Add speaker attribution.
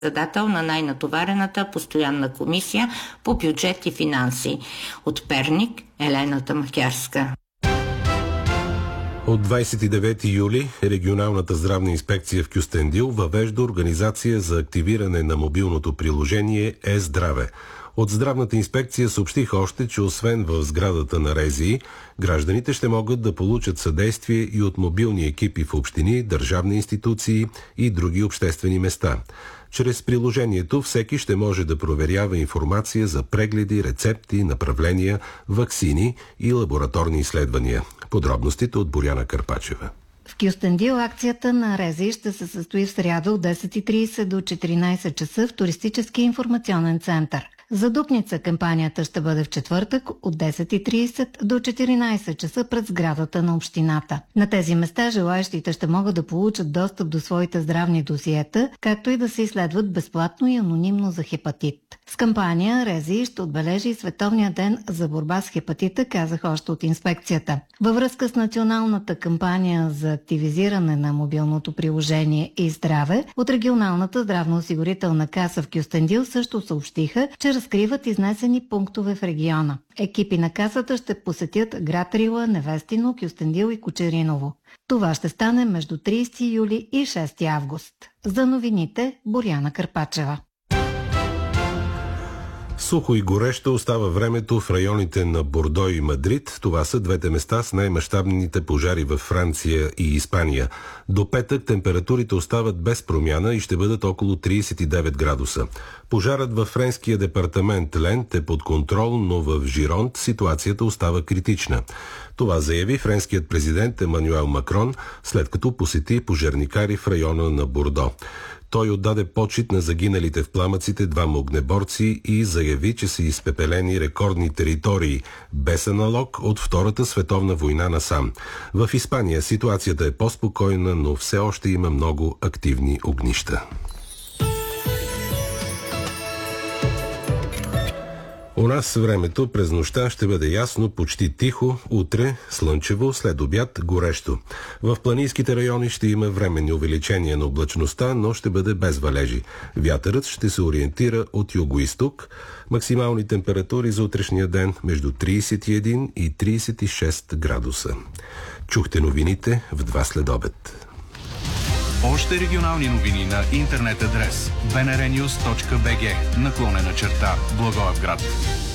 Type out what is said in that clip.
Speaker 1: председател на най-натоварената постоянна комисия по бюджет и финанси. От Перник, Елена Тамакярска.
Speaker 2: От 29 юли регионалната здравна инспекция в Кюстендил въвежда организация за активиране на мобилното приложение Е-здраве. От здравната инспекция съобщиха още, че освен в сградата на РЗИ, гражданите ще могат да получат съдействие и от мобилни екипи в общини, държавни институции и други обществени места. Чрез приложението всеки ще може да проверява информация за прегледи, рецепти, направления, ваксини и лабораторни изследвания. Подробностите от Боряна Карпачева.
Speaker 3: В Кюстендил акцията на РЗИ ще се състои в сряда от 10:30 до 14 часа в туристически информационен център. За Дупница кампанията ще бъде в четвъртък от 10:30 до 14 часа пред сградата на общината. На тези места желаещите ще могат да получат достъп до своите здравни досиета, както и да се изследват безплатно и анонимно за хепатит. С кампания РЗИ ще отбележи и Световния ден за борба с хепатита, казах още от инспекцията. Във връзка с националната кампания за активизиране на мобилното приложение и здраве, от регионалната здравноосигурителна каса в Кюстендил също съобщиха, че разкриват изнесени пунктове в региона. Екипи на касата ще посетят град Рила, Невестино, Кюстендил и Кочериново. Това ще стане между 30 юли и 6 август. За новините, Боряна Карпачева.
Speaker 2: Сухо и горещо остава времето в районите на Бордо и Мадрид. Това са двете места с най-мащабните пожари във Франция и Испания. До петък температурите остават без промяна и ще бъдат около 39 градуса. Пожарът във френския департамент Лент е под контрол, но в Жиронт ситуацията остава критична. Това заяви френският президент Емануел Макрон, след като посети пожарникари в района на Бордо. Той отдаде почит на загиналите в пламъците двама огнеборци и заяви, че са изпепелени рекордни територии, без аналог от Втората световна война насам. В Испания ситуацията е по-спокойна, но все още има много активни огнища. У нас времето през нощта ще бъде ясно, почти тихо, утре слънчево, след обяд горещо. В планинските райони ще има временни увеличения на облачността, но ще бъде без валежи. Вятърът ще се ориентира от югоизток. Максимални температури за утрешния ден между 31 и 36 градуса. Чухте новините в 2 следобед.
Speaker 4: Още регионални новини на интернет адрес bnrnews.bg /Благоевград.